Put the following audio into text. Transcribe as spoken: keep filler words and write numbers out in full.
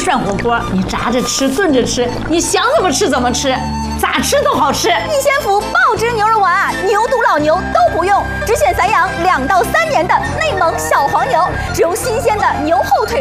涮火锅，你炸着吃、炖着吃，你想怎么吃怎么吃，咋吃都好吃。 逸仙福爆汁牛肉丸啊，牛犊老牛都不用，只选散养两到三年的内蒙小黄牛，只用新鲜的牛后腿。